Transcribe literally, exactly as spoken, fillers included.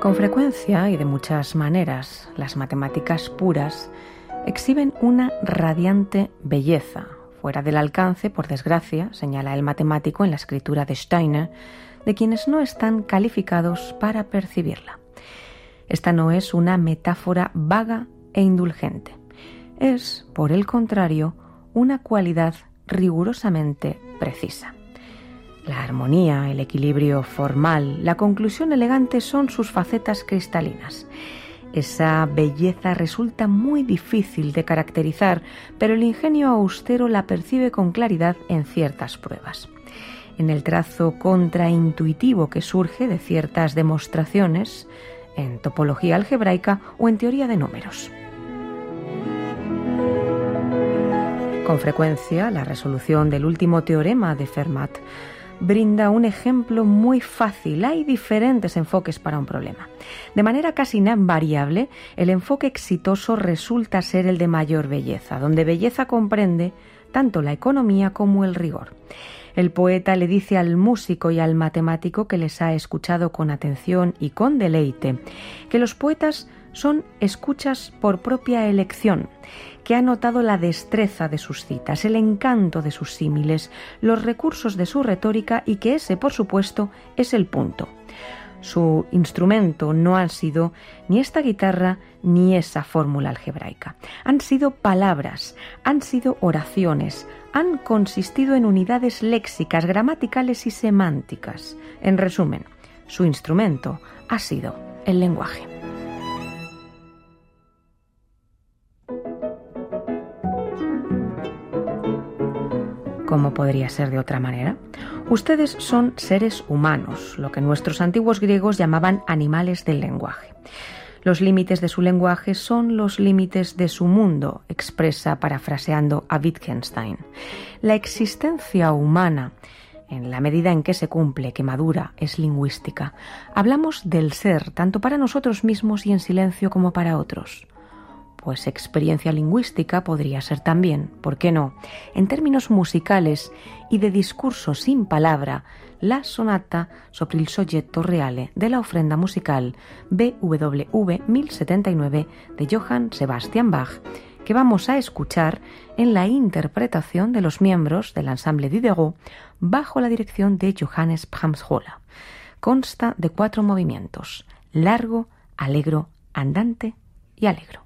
Con frecuencia y de muchas maneras, las matemáticas puras exhiben una radiante belleza, fuera del alcance, por desgracia, señala el matemático en la escritura de Steiner, de quienes no están calificados para percibirla. Esta no es una metáfora vaga e indulgente. Es, por el contrario, una cualidad rigurosamente precisa. La armonía, el equilibrio formal, la conclusión elegante son sus facetas cristalinas. Esa belleza resulta muy difícil de caracterizar, pero el ingenio austero la percibe con claridad en ciertas pruebas. En el trazo contraintuitivo que surge de ciertas demostraciones, en topología algebraica o en teoría de números. Con frecuencia, la resolución del último teorema de Fermat brinda un ejemplo muy fácil. Hay diferentes enfoques para un problema. De manera casi invariable, el enfoque exitoso resulta ser el de mayor belleza, donde belleza comprende tanto la economía como el rigor. El poeta le dice al músico y al matemático que les ha escuchado con atención y con deleite, que los poetas son escuchas por propia elección, que ha notado la destreza de sus citas, el encanto de sus símiles, los recursos de su retórica y que ese, por supuesto, es el punto. Su instrumento no han sido ni esta guitarra ni esa fórmula algebraica. Han sido palabras, han sido oraciones, han consistido en unidades léxicas, gramaticales y semánticas. En resumen, su instrumento ha sido el lenguaje. ¿Cómo podría ser de otra manera? Ustedes son seres humanos, lo que nuestros antiguos griegos llamaban animales del lenguaje. Los límites de su lenguaje son los límites de su mundo, expresa parafraseando a Wittgenstein. La existencia humana, en la medida en que se cumple, que madura, es lingüística. Hablamos del ser, tanto para nosotros mismos y en silencio como para otros. Pues experiencia lingüística podría ser también, ¿por qué no?, en términos musicales y de discurso sin palabra, la sonata sobre il soggetto reale de la ofrenda musical B W V mil setenta y nueve de Johann Sebastian Bach, que vamos a escuchar en la interpretación de los miembros del ensemble Diderot bajo la dirección de Johannes Brahms-Höller. Consta de cuatro movimientos: largo, allegro, andante y allegro.